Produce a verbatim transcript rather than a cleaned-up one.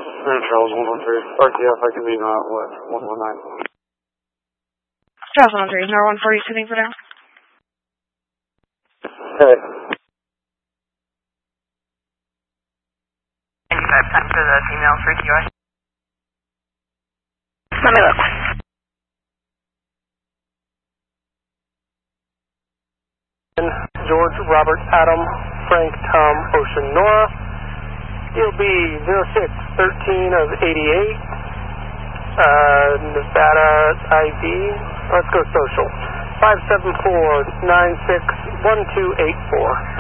And Charles one one three. R T F, I can be not what? one one nine. Charles one one three, number one four, you sitting for now? Hey. ninety-five time for the female for Q I. Let me look. George, Robert, Adam, Frank, Tom, Ocean, Nora. You'll be zero six thirteen of eighty-eight. Uh, Nevada I D. Let's go social. five seven four nine six one two eight four.